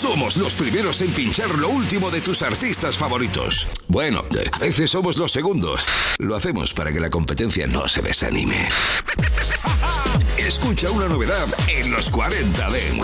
Somos los primeros en pinchar lo último de tus artistas favoritos. Bueno, a veces somos los segundos. Lo hacemos para que la competencia no se desanime. Escucha una novedad en los 40 Dents.